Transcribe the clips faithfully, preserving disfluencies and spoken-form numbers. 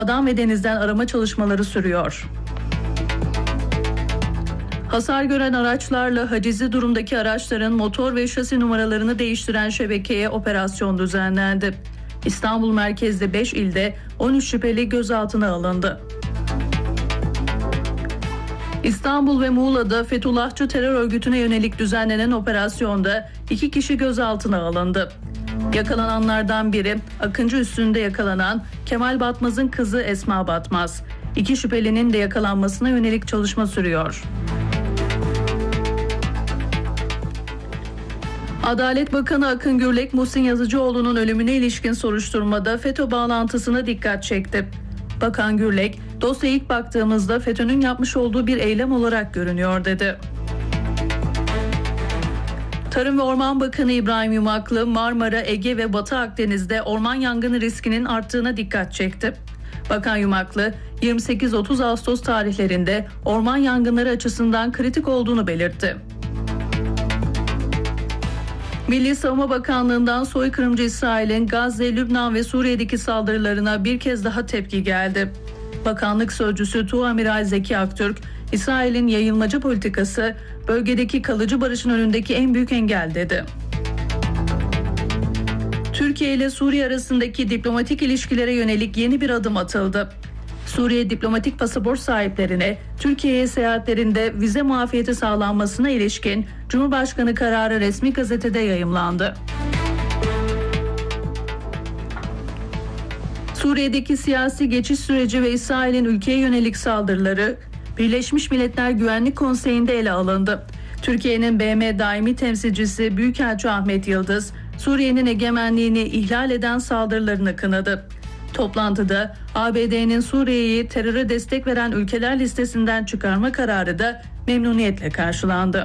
Havadan ve denizden arama çalışmaları sürüyor. Hasar gören araçlarla hacizli durumdaki araçların motor ve şasi numaralarını değiştiren şebekeye operasyon düzenlendi. İstanbul merkezli beş ilde on üç şüpheli gözaltına alındı. İstanbul ve Muğla'da Fethullahçı terör örgütüne yönelik düzenlenen operasyonda iki kişi gözaltına alındı. Yakalananlardan biri Akıncı Üssü'nde yakalanan Kemal Batmaz'ın kızı Esma Batmaz. İki şüphelinin de yakalanmasına yönelik çalışma sürüyor. Adalet Bakanı Akın Gürlek, Muhsin Yazıcıoğlu'nun ölümüne ilişkin soruşturmada FETÖ bağlantısına dikkat çekti. Bakan Gürlek, dosyaya ilk baktığımızda FETÖ'nün yapmış olduğu bir eylem olarak görünüyor dedi. Tarım ve Orman Bakanı İbrahim Yumaklı, Marmara, Ege ve Batı Akdeniz'de orman yangını riskinin arttığına dikkat çekti. Bakan Yumaklı, yirmi sekiz otuz Ağustos tarihlerinde orman yangınları açısından kritik olduğunu belirtti. Milli Savunma Bakanlığı'ndan soykırımcı İsrail'in Gazze, Lübnan ve Suriye'deki saldırılarına bir kez daha tepki geldi. Bakanlık sözcüsü Tuğamiral Zeki Aktürk, İsrail'in yayılmacı politikası bölgedeki kalıcı barışın önündeki en büyük engel dedi. Türkiye ile Suriye arasındaki diplomatik ilişkilere yönelik yeni bir adım atıldı. Suriye diplomatik pasaport sahiplerine Türkiye'ye seyahatlerinde vize muafiyeti sağlanmasına ilişkin Cumhurbaşkanı kararı resmi gazetede yayımlandı. Suriye'deki siyasi geçiş süreci ve İsrail'in ülkeye yönelik saldırıları Birleşmiş Milletler Güvenlik Konseyi'nde ele alındı. Türkiye'nin B M daimi temsilcisi Büyükelçi Ahmet Yıldız, Suriye'nin egemenliğini ihlal eden saldırılarını kınadı. Toplantıda A B D'nin Suriye'yi teröre destek veren ülkeler listesinden çıkarma kararı da memnuniyetle karşılandı.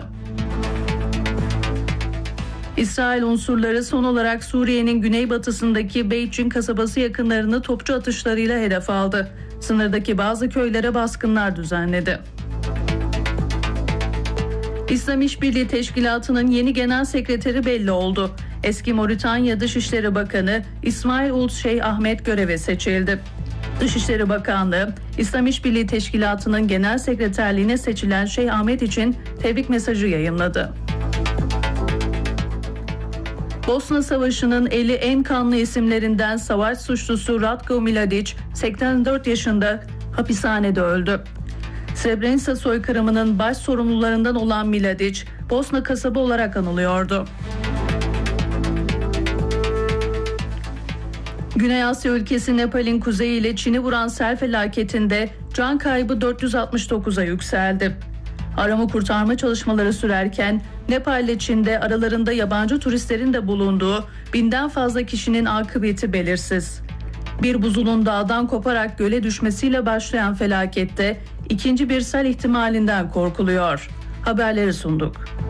İsrail unsurları son olarak Suriye'nin güneybatısındaki Beytcin kasabası yakınlarını topçu atışlarıyla hedef aldı. Sınırdaki bazı köylere baskınlar düzenledi. İslam İşbirliği Teşkilatı'nın yeni genel sekreteri belli oldu. Eski Moritanya Dışişleri Bakanı İsmail Ould Şeyh Ahmet göreve seçildi. Dışişleri Bakanlığı, İslam İşbirliği Teşkilatı'nın genel sekreterliğine seçilen Şeyh Ahmet için tebrik mesajı yayımladı. Bosna Savaşı'nın eli en kanlı isimlerinden savaş suçlusu Ratko Mladic, seksen dört yaşında hapishanede öldü. Srebrenica soykırımının baş sorumlularından olan Mladic, Bosna kasabı olarak anılıyordu. Güney Asya ülkesi Nepal'in kuzeyi ile Çin'i vuran sel felaketinde can kaybı dört yüz altmış dokuza yükseldi. Arama kurtarma çalışmaları sürerken Nepal ile Çin'de aralarında yabancı turistlerin de bulunduğu binden fazla kişinin akıbeti belirsiz. Bir buzulun dağdan koparak göle düşmesiyle başlayan felakette ikinci bir sel ihtimalinden korkuluyor. Haberleri sunduk.